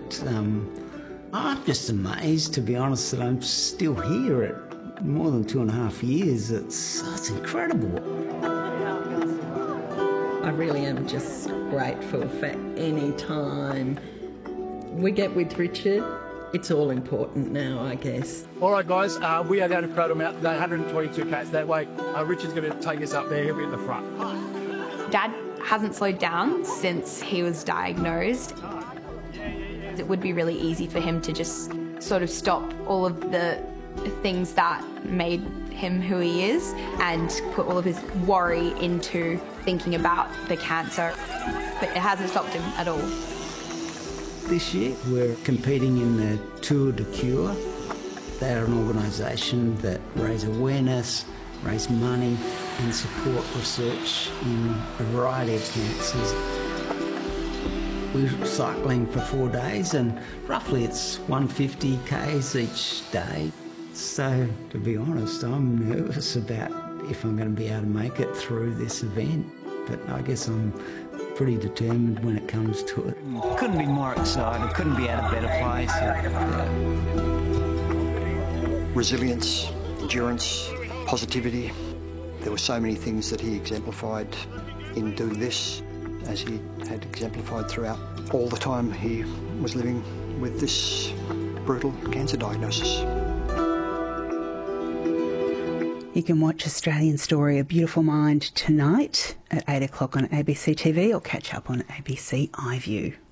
But I'm just amazed, to be honest, that I'm still here at more than 2.5 years. It's incredible. I really am just grateful for any time we get with Richard. It's all important now, I guess. All right, guys, we are going to Cradle Mountain today, 122 Cats that way. Richard's going to take us up there. He'll be in the front. Dad hasn't slowed down since he was diagnosed. It would be really easy for him to just sort of stop all of the things that made him who he is and put all of his worry into thinking about the cancer. But it hasn't stopped him at all. This year we're competing in the Tour de Cure. They're an organisation that raise awareness, raise money and support research in a variety of cancers. We're cycling for 4 days and roughly it's 150 k's each day. So, to be honest, I'm nervous about if I'm going to be able to make it through this event. But I guess I'm pretty determined when it comes to it. Couldn't be more excited, couldn't be at a better place. Resilience, endurance, positivity. There were so many things that he exemplified in doing this, as he had exemplified throughout all the time he was living with this brutal cancer diagnosis. You can watch Australian Story, A Beautiful Mind tonight at 8 o'clock on ABC TV or catch up on ABC iView.